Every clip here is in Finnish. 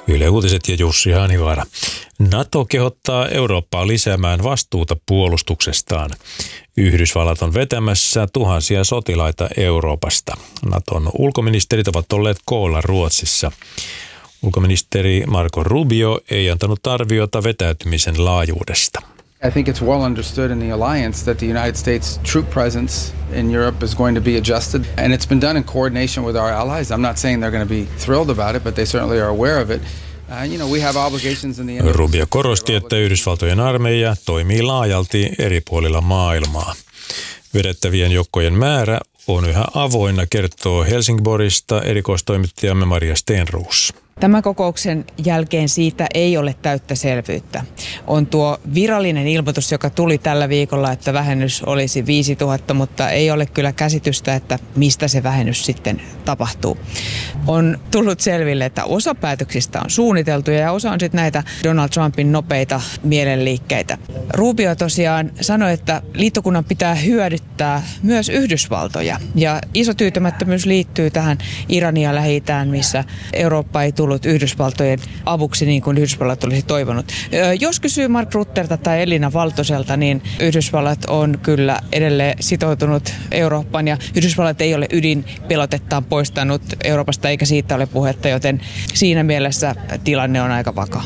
Yle Uutiset ja Jussi Haanivaara. NATO kehottaa Eurooppaa lisäämään vastuuta puolustuksestaan. Yhdysvallat on vetämässä tuhansia sotilaita Euroopasta. NATOn ulkoministerit ovat olleet koolla Ruotsissa. Ulkoministeri Marco Rubio ei antanut arviota vetäytymisen laajuudesta. I think it's well understood in the alliance that the United States troop presence in Europe is going to be adjusted, and it's been done in coordination with our allies. I'm not saying they're going to be thrilled about it, but they certainly are aware of it. We have obligations in the end. Rubio korosti, että Yhdysvaltojen armeija toimii laajalti eri puolilla maailmaa. Vedettävien joukkojen määrä on yhä avoinna, kertoo Helsingborgista erikoistoimittajamme Maria Stenroos. Tämän kokouksen jälkeen siitä ei ole täyttä selvyyttä. On tuo virallinen ilmoitus, joka tuli tällä viikolla, että vähennys olisi 5000, mutta ei ole kyllä käsitystä, että mistä se vähennys sitten tapahtuu. On tullut selville, että osa päätöksistä on suunniteltu ja osa on sitten näitä Donald Trumpin nopeita mielenliikkeitä. Rubio tosiaan sanoi, että liittokunnan pitää hyödyttää myös Yhdysvaltoja. Ja iso tyytymättömyys liittyy tähän Irania Lähi-itään, missä Eurooppa ei tullut Yhdysvaltojen avuksi niin kuin Yhdysvallat olisi toivonut. Jos kysyy Mark Rutterta tai Elina Valtoselta, niin Yhdysvallat on kyllä edelleen sitoutunut Eurooppaan ja Yhdysvallat ei ole ydinpelotettaan poistanut Euroopasta eikä siitä ole puhetta, joten siinä mielessä tilanne on aika vakaa.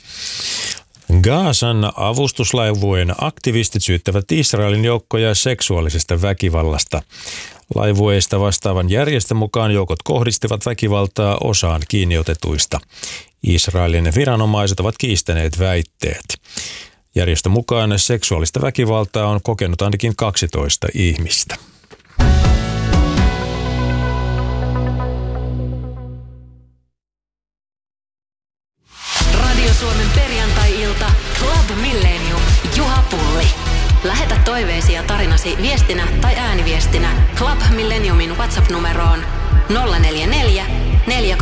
Gazan avustuslaivueen aktivistit syyttävät Israelin joukkoja seksuaalisesta väkivallasta. Laivueista vastaavan järjestön mukaan joukot kohdistivat väkivaltaa osaan kiinniotetuista. Israelin viranomaiset ovat kiistäneet väitteet. Järjestön mukaan seksuaalista väkivaltaa on kokenut ainakin 12 ihmistä. Radio Suomen perjantai-ilta Club Millennium. Juha Pulli. Lähetä toiveesi ja tarinasi viestinä tai ääniviestinä Club Millenniumin WhatsApp-numeroon 044 4